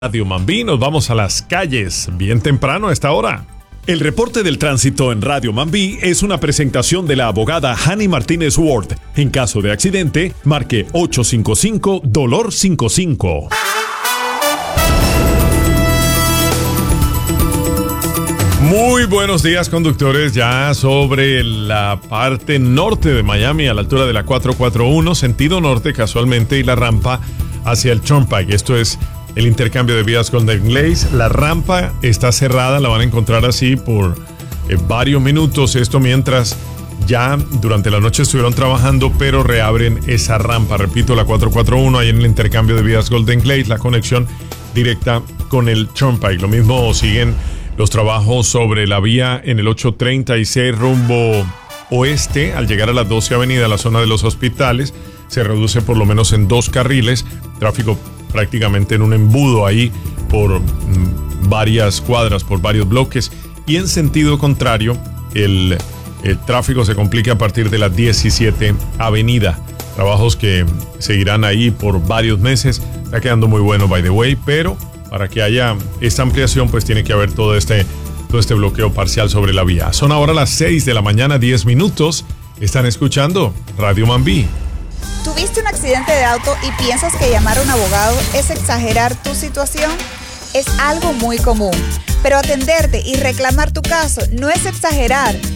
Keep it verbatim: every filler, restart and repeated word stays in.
Radio Mambí, nos vamos a las calles bien temprano a esta hora. El reporte del tránsito en Radio Mambí es una presentación de la abogada Hani Martínez Ward. En caso de accidente, marque ocho cinco cinco dolor cincuenta y cinco. Muy buenos días, conductores. Ya sobre la parte norte de Miami, a la altura de la cuatrocientos cuarenta y uno, sentido norte casualmente, y la rampa hacia el Turnpike. Esto es el intercambio de vías Golden Glades. La rampa está cerrada, la van a encontrar así por eh, varios minutos. Esto mientras ya durante la noche estuvieron trabajando, pero reabren esa rampa. Repito, la cuatrocientos cuarenta y uno, ahí en el intercambio de vías Golden Glades, la conexión directa con el Turnpike. Lo mismo siguen los trabajos sobre la vía en el ochocientos treinta y seis rumbo oeste. Al llegar a la doce Avenida, la zona de los hospitales, se reduce por lo menos en dos carriles. Tráfico prácticamente en un embudo ahí por mm, varias cuadras, por varios bloques. Y en sentido contrario, el, el tráfico se complica a partir de la diecisiete Avenida. Trabajos que seguirán ahí por varios meses. Está quedando muy bueno, by the way, pero para que haya esta ampliación, pues tiene que haber todo este, todo este bloqueo parcial sobre la vía. Son ahora las seis de la mañana, diez minutos. Están escuchando Radio Mambí. ¿Tuviste un accidente de auto y piensas que llamar a un abogado es exagerar tu situación? Es algo muy común, pero atenderte y reclamar tu caso no es exagerar,